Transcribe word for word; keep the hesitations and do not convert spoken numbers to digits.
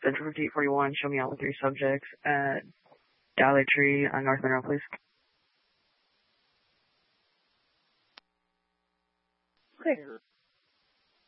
Central fifty-eight forty-one, show me out with three subjects at Dollar Tree on North Monroe, please. Clear.